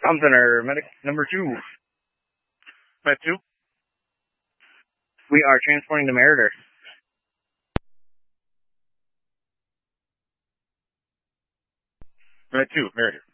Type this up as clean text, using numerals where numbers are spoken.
Com Center, medic number 2. Med 2? We are transporting the Meritor. Med 2, Meritor.